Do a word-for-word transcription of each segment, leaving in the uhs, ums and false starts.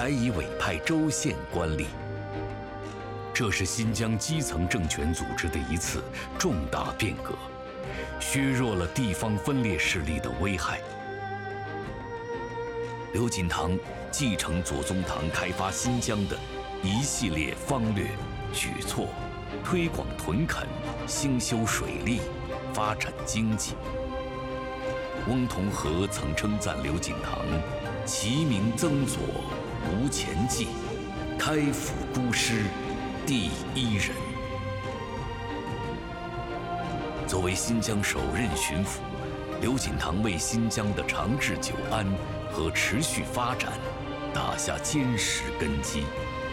改以委派州县官吏。这是新疆基层政权组织的一次重大变革，削弱了地方分裂势力的危害。刘锦堂继承左宗棠开发新疆的一系列方略举措，推广屯垦，兴修水利，发展经济。翁同龢曾称赞刘锦堂其名曾左，无前继，开府孤师，第一人。作为新疆首任巡抚，刘锦堂为新疆的长治久安和持续发展打下坚实根基。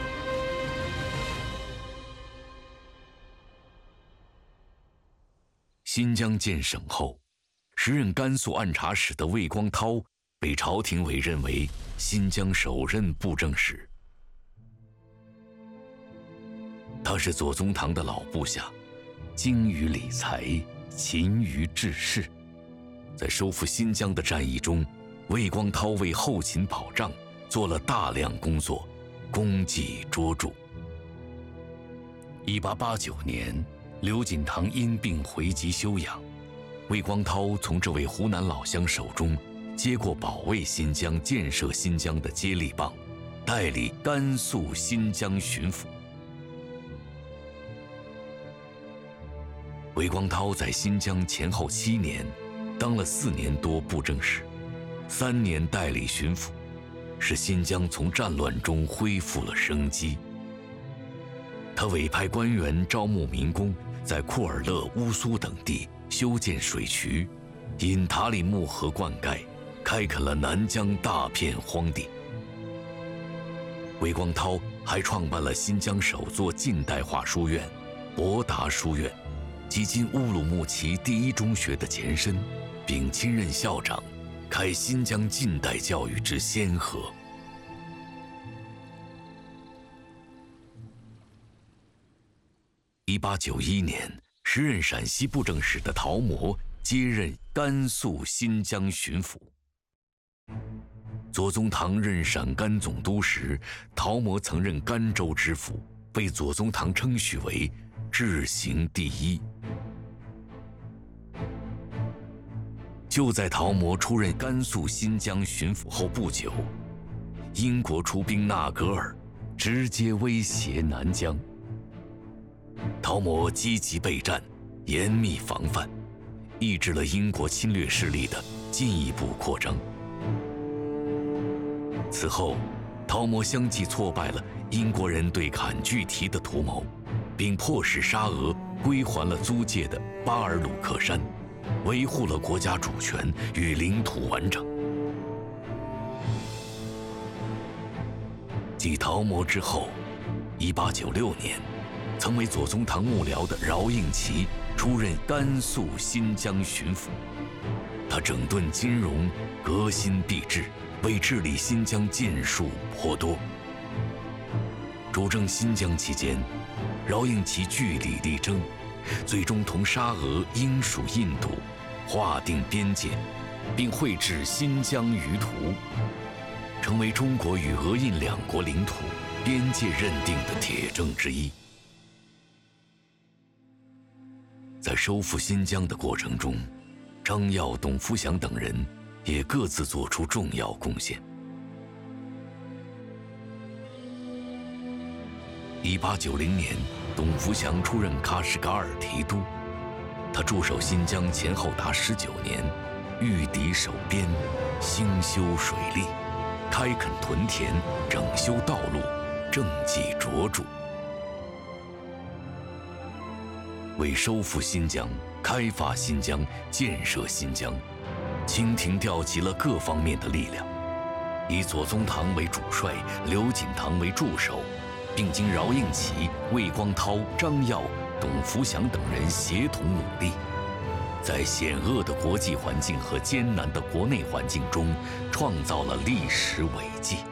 新疆建省后，时任甘肃按察使的魏光涛被朝廷委任为新疆首任布政使。他是左宗棠的老部下，精于理财，勤于治事。在收复新疆的战役中，魏光涛为后勤保障做了大量工作，功绩卓著。一八八九年，刘锦堂因病回籍休养，魏光涛从这位湖南老乡手中接过保卫新疆、建设新疆的接力棒，代理甘肃新疆巡抚。魏光涛在新疆前后七年，当了四年多布政使，三年代理巡抚，使新疆从战乱中恢复了生机。他委派官员招募民工，在库尔勒、乌苏等地修建水渠，因塔里木河灌溉，开垦了南疆大片荒地。魏光涛还创办了新疆首座近代化书院——博达书院，即今乌鲁木齐第一中学的前身，并亲任校长，开新疆近代教育之先河。一八九一年，时任陕西布政使的陶模接任甘肃新疆巡抚。左宗棠任陕甘总督时，陶模曾任甘州知府，被左宗棠称许为治行第一。就在陶模出任甘肃新疆巡抚后不久，英国出兵纳格尔，直接威胁南疆。陶模积极备战，严密防范，抑制了英国侵略势力的进一步扩张。此后，陶模相继挫败了英国人对坎巨提的图谋，并迫使沙俄归还了租界的巴尔鲁克山，维护了国家主权与领土完整。继陶模之后，一八九六年，曾为左宗棠幕僚的饶应奇出任甘肃新疆巡抚。他整顿金融，革新币制，为治理新疆建树颇多。主政新疆期间，饶应奇据理力争，最终同沙俄、英属印度划定边界，并绘制新疆舆图，成为中国与俄印两国领土边界认定的铁证之一。在收复新疆的过程中，张耀、董福祥等人也各自做出重要贡献。一八九零年，董福祥出任喀什噶尔提督，他驻守新疆前后达十九年，御敌守边，兴修水利，开垦屯田，整修道路，政绩卓著。为收复新疆、开发新疆、建设新疆，清廷调集了各方面的力量，以左宗棠为主帅，刘锦堂为助手，并经饶应奇、魏光涛、张耀、董福祥等人协同努力，在险恶的国际环境和艰难的国内环境中，创造了历史伟绩。